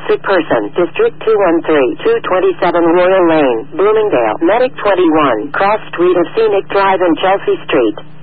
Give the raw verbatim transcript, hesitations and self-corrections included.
Sick person. District two one three, two twenty-seven Royal Lane, Bloomingdale. Medic twenty-one. Cross Street of Scenic Drive and Chelsea Street.